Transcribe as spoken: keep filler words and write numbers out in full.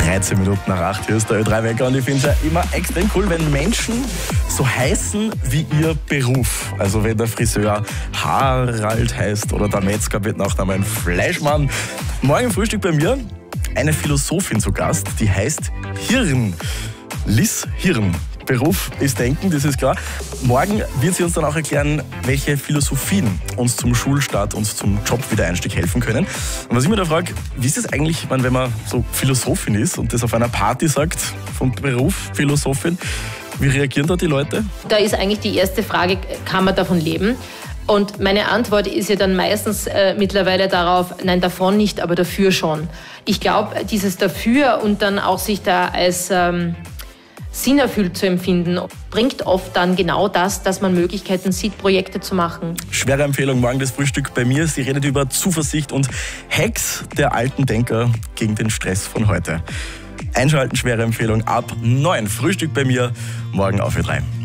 dreizehn Minuten nach acht. Hier ist der Ö drei Wecker und ich finde es ja immer extrem cool, wenn Menschen so heißen wie ihr Beruf. Also wenn der Friseur Harald heißt oder der Metzger mit Nachnamen Fleischmann. Morgen im Frühstück bei mir eine Philosophin zu Gast, die heißt Hirn. Liz Hirn. Beruf ist Denken, das ist klar. Morgen wird sie uns dann auch erklären, welche Philosophien uns zum Schulstart und zum Jobwiedereinstieg helfen können. Und was ich mir da frage, wie ist es eigentlich, wenn man so Philosophin ist und das auf einer Party sagt, vom Beruf Philosophin, wie reagieren da die Leute? Da ist eigentlich die erste Frage, kann man davon leben? Und meine Antwort ist ja dann meistens äh, mittlerweile darauf, nein, davon nicht, aber dafür schon. Ich glaube, dieses Dafür und dann auch sich da als ähm, sinnerfüllt zu empfinden, bringt oft dann genau das, dass man Möglichkeiten sieht, Projekte zu machen. Schwere Empfehlung, morgen das Frühstück bei mir. Sie redet über Zuversicht und Hacks der alten Denker gegen den Stress von heute. Einschalten, schwere Empfehlung ab neun. Frühstück bei mir, morgen auf Ö drei.